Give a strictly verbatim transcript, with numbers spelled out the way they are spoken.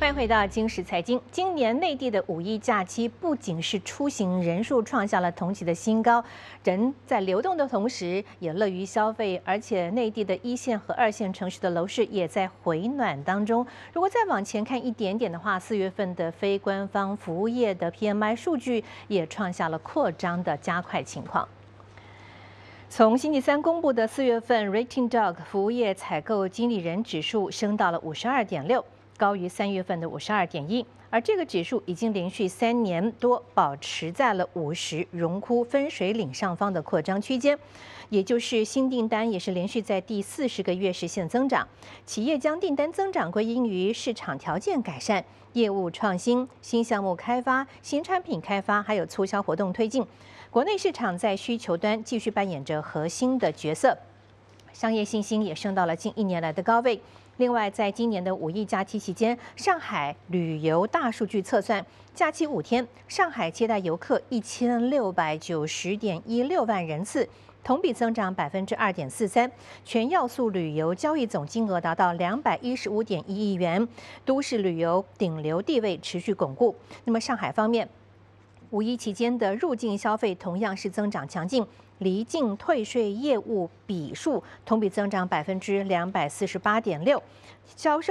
欢迎回到今时财经。今年内地的五一假期不仅是出行人数创下了同期的新高，人在流动的同时也乐于消费，而且内地的一线和二线城市的楼市也在回暖当中。如果再往前看一点点的话，四月份的非官方服务业的 P M I 数据也创下了扩张的加快情况。从星期三公布的四月份 Rating Dog 服务业采购经理人指数升到了五十二点六。高于三月份的五十二点一，而这个指数已经连续三年多保持在了五十，荣枯分水岭上方的扩张区间，也就是新订单也是连续在第四十个月实现增长。企业将订单增长归因于市场条件改善、业务创新、新项目开发、新产品开发，还有促销活动推进。国内市场在需求端继续扮演着核心的角色，商业信心也升到了近一年来的高位。另外，在今年的五一假期期间，上海旅游大数据测算，假期五天，上海接待游客一千六百九十点一六万人次，同比增长百分之二点四三，全要素旅游交易总金额达到两百一十五点一亿元，都市旅游顶流地位持续巩固。那么上海方面，五一期间的入境消费同样是增长强劲。离境退税业务笔数同比增长百分之两百四十八点六，销售。